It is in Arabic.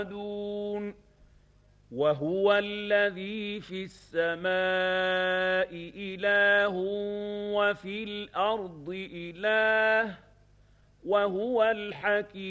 وهو الذي في السماء إله وفي الأرض إله وهو الحكيم